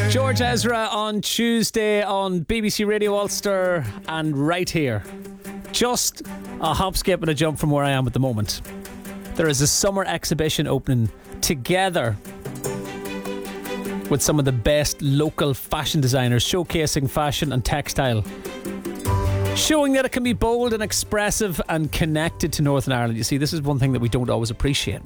George Ezra on Tuesday on BBC Radio Ulster, and right here, just a hop, skip and a jump from where I am at the moment, there is a summer exhibition opening together with some of the best local fashion designers, showcasing fashion and textile, showing that it can be bold and expressive and connected to Northern Ireland. You see, this is one thing that we don't always appreciate.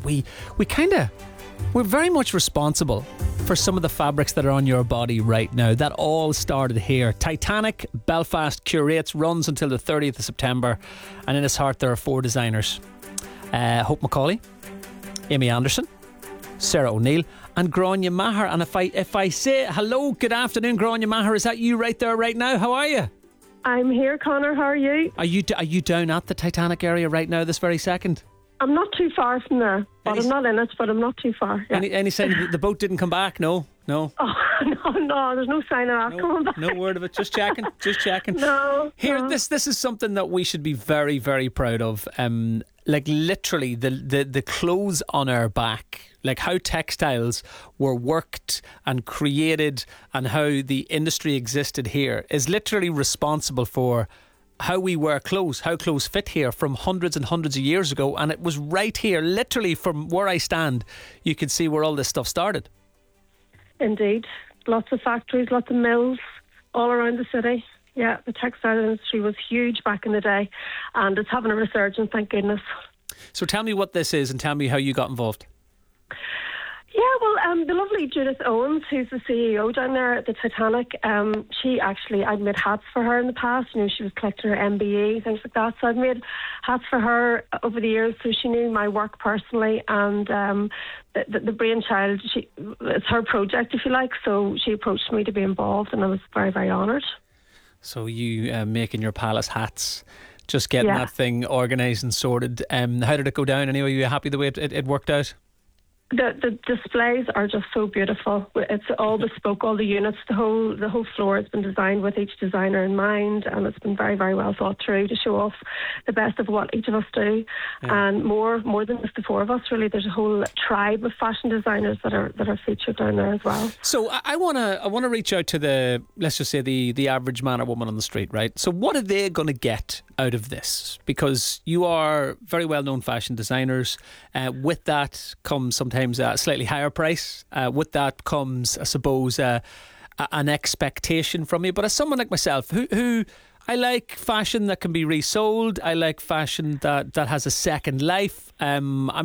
We're very much responsible for some of the fabrics that are on your body right now. That all started here. Titanic Belfast curates, runs until the 30th of September, and in its heart there are 4 designers: Hope Macaulay, Amy Anderson, Sarah O'Neill, and Grania Maher. And if I say hello, good afternoon, Grania Maher, is that you right there right now? How are you? I'm here, Connor. How are you? Are you down at the Titanic area right now, this very second? I'm not too far from there, but I'm not in it, but I'm not too far. Yeah. Any sign that the boat didn't come back? No? Oh, no, there's no sign of that coming back. No word of it, just checking. No. This is something that we should be very, very proud of. Like literally the clothes on our back, like how textiles were worked and created and how the industry existed here is literally responsible for how we wear clothes, how clothes fit here from hundreds and hundreds of years ago. And it was right here, literally from where I stand, you can see where all this stuff started. Indeed. Lots of factories, lots of mills all around the city. Yeah, the textile industry was huge back in the day, and it's having a resurgence, thank goodness. So tell me what this is and tell me how you got involved. Yeah, well, the lovely Judith Owens, who's the CEO down there at the Titanic, she actually, I'd made hats for her in the past. You know, she was collecting her MBE, things like that. So I've made hats for her over the years, so she knew my work personally. And the brainchild, it's her project, if you like. So she approached me to be involved, and I was very, very honoured. So you making your Palace hats, just getting that thing organised and sorted. How did it go down anyway? Were you happy the way it worked out? The displays are just so beautiful. It's all bespoke, all the units, the whole floor has been designed with each designer in mind, and it's been very, very well thought through to show off the best of what each of us do. Yeah. And more than just the 4 of us, really. There's a whole tribe of fashion designers that are featured down there as well. So I wanna reach out to let's just say the average man or woman on the street, right? So what are they going to get out of this? Because you are very well known fashion designers. With that comes sometimes a slightly higher price. With that comes, I suppose, an expectation from you. But as someone like myself, who I like fashion that can be resold, I like fashion that has a second life. I'm